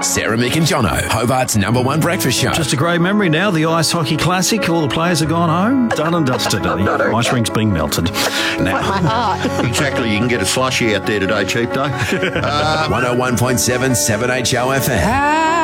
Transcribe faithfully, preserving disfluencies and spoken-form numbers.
Sarah, Mick and Jono, Hobart's number one breakfast show. Just a great memory now. The Ice Hockey Classic. All the players have gone home. Done and dusted. The ice rink's being melted. Now. Exactly. You can get a slushy out there today, cheap though. Uh, one oh one point seven, seven H O F M.